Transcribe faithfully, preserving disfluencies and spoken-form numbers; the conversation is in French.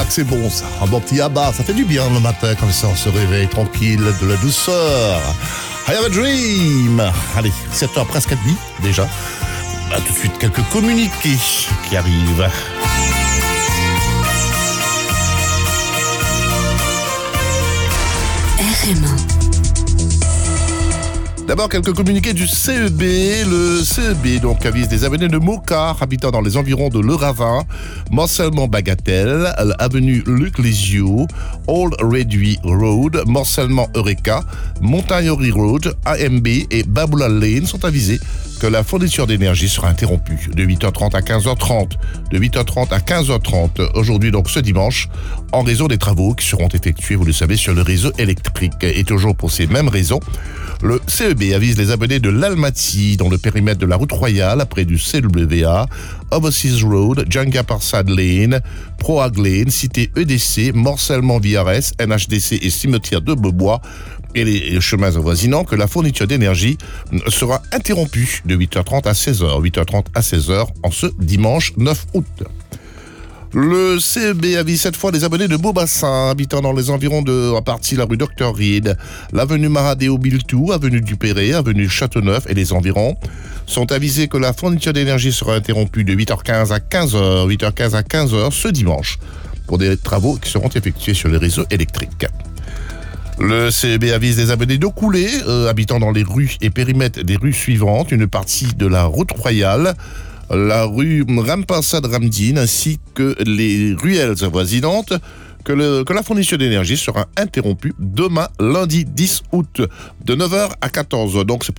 Ah, que c'est bon ça, un bon petit abat, ça fait du bien le matin comme ça, on se réveille tranquille, de la douceur. I have a dream. Allez, sept heures presque à demi déjà. Bah, tout de suite quelques communiqués qui arrivent. R M un. D'abord, quelques communiqués du C E B. Le C E B donc avise des abonnés de Mocar habitant dans les environs de Le Ravin, morcellement Bagatelle, avenue Luc Lésio, Old Redwy Road, morcellement Eureka, Montagnori Road, A M B et Baboula Lane sont avisés que la fourniture d'énergie sera interrompue de huit heures trente à quinze heures trente, de huit heures trente à quinze heures trente, aujourd'hui donc ce dimanche, en raison des travaux qui seront effectués, vous le savez, sur le réseau électrique. Et toujours pour ces mêmes raisons, le C E B avise les abonnés de l'Almaty, dans le périmètre de la route royale, près du C W A, Overseas Road, Djanga Parsad Lane, Proag Lane, cité E D C, morcellement V R S, N H D C et cimetière de Beaubois, et les chemins avoisinants, que la fourniture d'énergie sera interrompue de huit heures trente à seize heures, huit heures trente à seize heures en ce dimanche neuf août. Le C E B avise cette fois les abonnés de Beaubassin, habitant dans les environs de, en partie la rue Docteur Reed, l'avenue Maradéo Biltou, avenue du Perret, avenue Châteauneuf et les environs, sont avisés que la fourniture d'énergie sera interrompue de huit heures quinze à quinze heures, huit heures quinze à quinze heures ce dimanche, pour des travaux qui seront effectués sur les réseaux électriques. Le C E B avise les abonnés d'eau coulée, euh, habitant dans les rues et périmètres des rues suivantes, une partie de la route royale, la rue Rampassad Ramdine ainsi que les ruelles avoisinantes, que, le, que la fourniture d'énergie sera interrompue demain lundi dix août de neuf heures à quatorze heures. Donc c'est